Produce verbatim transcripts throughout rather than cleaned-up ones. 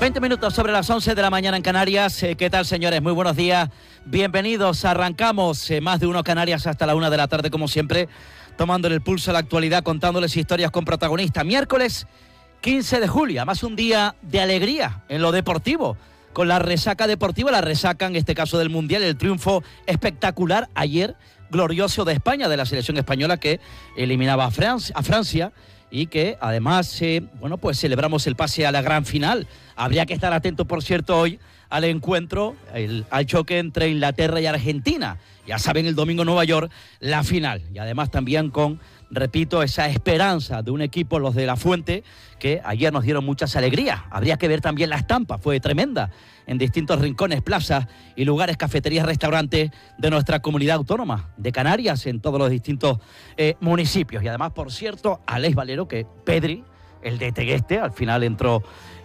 veinte minutos sobre las once de la mañana en Canarias. Eh, ¿Qué tal, señores? Muy buenos días. Bienvenidos. Arrancamos eh, más de uno Canarias hasta la una de la tarde, como siempre, tomándole el pulso a la actualidad, contándoles historias con protagonistas. Miércoles quince de julio, además un día de alegría en lo deportivo, con la resaca deportiva, la resaca en este caso del Mundial, el triunfo espectacular ayer, glorioso de España, de la selección española que eliminaba a Francia, a Francia y que además, eh, bueno, pues celebramos el pase a la gran final. Habría que estar atento, por cierto, hoy al encuentro, el, al choque entre Inglaterra y Argentina. Ya saben, el domingo en Nueva York, la final. Y además también con, repito, esa esperanza de un equipo, los de La Fuente, que ayer nos dieron muchas alegrías. Habría que ver también la estampa, fue tremenda, en distintos rincones, plazas y lugares, cafeterías, restaurantes de nuestra comunidad autónoma de Canarias, en todos los distintos eh, municipios. Y además, por cierto, Alex Valero, que Pedri, el de Tegueste, al final entró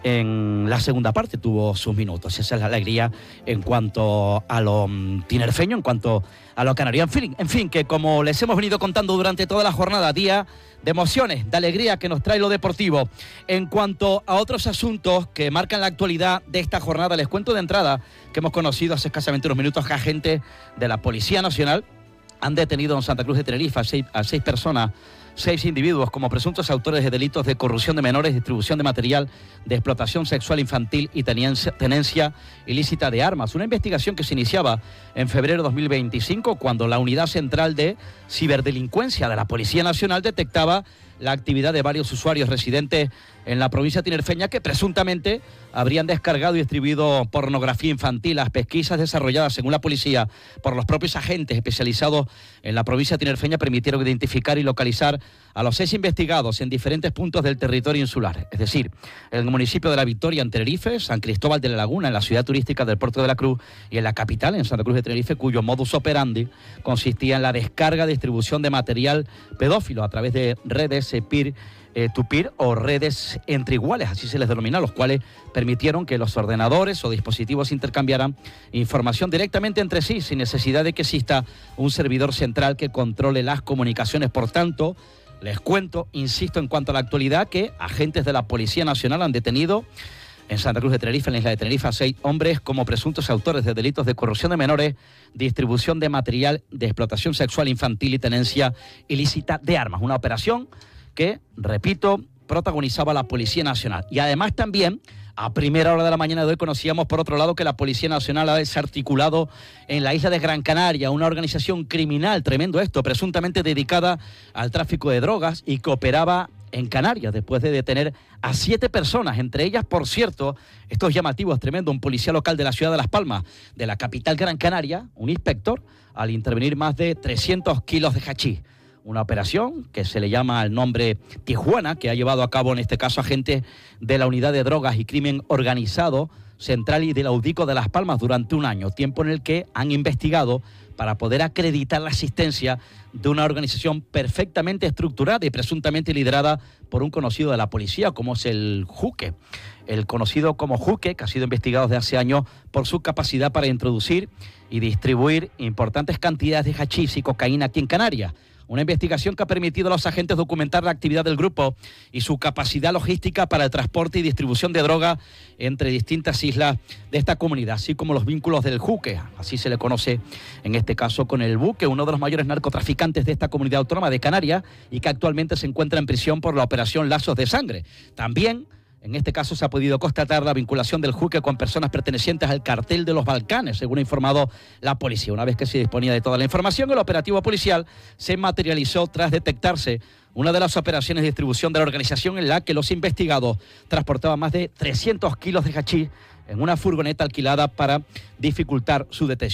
en la segunda parte, tuvo sus minutos. Esa es la alegría en cuanto a lo um, tinerfeño, en cuanto a lo canario. En fin, en fin, que como les hemos venido contando durante toda la jornada, día de emociones, de alegría que nos trae lo deportivo. En cuanto a otros asuntos que marcan la actualidad de esta jornada, les cuento de entrada que hemos conocido hace escasamente unos minutos que agentes de la Policía Nacional han detenido en Santa Cruz de Tenerife a seis, a seis personas, seis individuos como presuntos autores de delitos de corrupción de menores, distribución de material de explotación sexual infantil y tenencia, tenencia ilícita de armas. Una investigación que se iniciaba en febrero de dos mil veinticinco, cuando la Unidad Central de Ciberdelincuencia de la Policía Nacional detectaba la actividad de varios usuarios residentes en la provincia tinerfeña que presuntamente habrían descargado y distribuido pornografía infantil. Las pesquisas desarrolladas, según la policía, por los propios agentes especializados en la provincia tinerfeña permitieron identificar y localizar a los seis investigados en diferentes puntos del territorio insular, es decir, en el municipio de La Victoria, en Tenerife, San Cristóbal de la Laguna, en la ciudad turística del Puerto de la Cruz, y en la capital, en Santa Cruz de Tenerife, cuyo modus operandi consistía en la descarga, distribución de material pedófilo a través de redes eh, peer Eh, to peer o redes entre iguales, así se les denomina, los cuales permitieron que los ordenadores o dispositivos intercambiaran información directamente entre sí, sin necesidad de que exista un servidor central que controle las comunicaciones. Por tanto, les cuento, insisto, en cuanto a la actualidad, que agentes de la Policía Nacional han detenido en Santa Cruz de Tenerife, en la isla de Tenerife, a seis hombres como presuntos autores de delitos de corrupción de menores, distribución de material de explotación sexual infantil y tenencia ilícita de armas. Una operación que, repito, protagonizaba la Policía Nacional. Y además también, a primera hora de la mañana de hoy, conocíamos por otro lado que la Policía Nacional ha desarticulado en la isla de Gran Canaria una organización criminal, tremendo esto, presuntamente dedicada al tráfico de drogas y que operaba en Canarias, después de detener a siete personas, entre ellas, por cierto, esto es llamativo, es tremendo, un policía local de la ciudad de Las Palmas, de la capital Gran Canaria, un inspector, al intervenir más de trescientos kilos de hachís. Una operación que se le llama el nombre Tijuana, que ha llevado a cabo en este caso agentes de la Unidad de Drogas y Crimen Organizado Central y del Audico de Las Palmas durante un año, tiempo en el que han investigado para poder acreditar la existencia de una organización perfectamente estructurada y presuntamente liderada por un conocido de la policía, como es el Juque. El conocido como Juque, que ha sido investigado desde hace años por su capacidad para introducir y distribuir importantes cantidades de hachís y cocaína aquí en Canarias. Una investigación que ha permitido a los agentes documentar la actividad del grupo y su capacidad logística para el transporte y distribución de droga entre distintas islas de esta comunidad, así como los vínculos del Juque, así se le conoce en este caso, con el Buque, uno de los mayores narcotraficantes de esta comunidad autónoma de Canarias y que actualmente se encuentra en prisión por la operación Lazos de Sangre. También, en este caso, se ha podido constatar la vinculación del Juque con personas pertenecientes al cartel de los Balcanes, según ha informado la policía. Una vez que se disponía de toda la información, el operativo policial se materializó tras detectarse una de las operaciones de distribución de la organización en la que los investigados transportaban más de trescientos kilos de hachís en una furgoneta alquilada para dificultar su detención.